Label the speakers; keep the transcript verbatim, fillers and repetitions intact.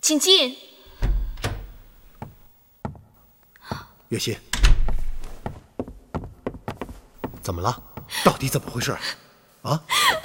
Speaker 1: 请进。
Speaker 2: 月心，怎么了？到底怎么回事？啊？